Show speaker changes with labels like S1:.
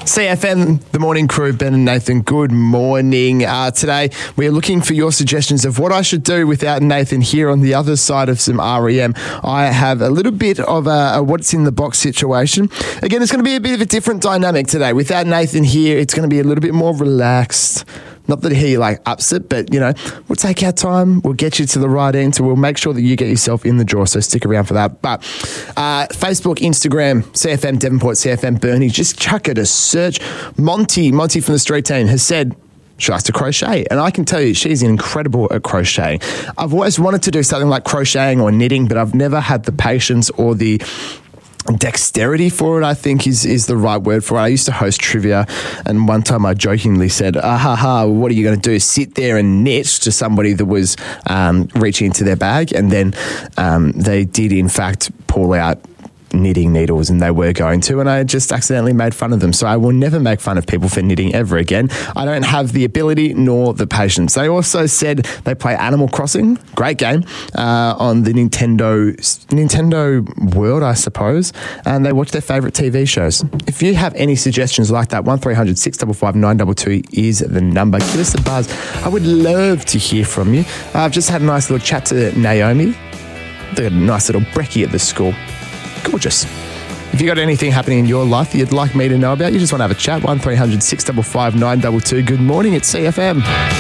S1: CFM, the morning crew, Ben and Nathan, good morning. Today, we're looking for your suggestions of what I should do without Nathan here on the other side of some REM. I have a little bit of a what's in the box situation. Again, it's going to be a bit of a different dynamic today. Without Nathan here, it's going to be a little bit more relaxed. Not that he ups it, but we'll take our time. We'll get you to the right answer. We'll make sure that you get yourself in the draw. So stick around for that. But Facebook, Instagram, CFM Devonport, CFM Bernie. Just chuck it a search. Monty from the street team has said she likes to crochet, and I can tell you she's incredible at crocheting. I've always wanted to do something like crocheting or knitting, but I've never had the patience or the dexterity for it, I think is the right word for it. I used to host trivia, and one time I jokingly said, what are you going to do? Sit there and knit to somebody that was reaching into their bag, and then they did in fact pull out knitting needles, and they were going to, and I just accidentally made fun of them. So I will never make fun of people for knitting ever again. I don't have the ability nor the patience. They also said they play Animal Crossing, great game, on the Nintendo World, I suppose, and they watch their favourite TV shows. If you have any suggestions like that, 1300 655 922 is the number. Give us a buzz. I would love to hear from you. I've just had a nice little chat to Naomi, the nice little brekkie at the school. Gorgeous. If you got anything happening in your life that you'd like me to know about, you just want to have a chat, 1300 655 922. Good morning, it's CFM.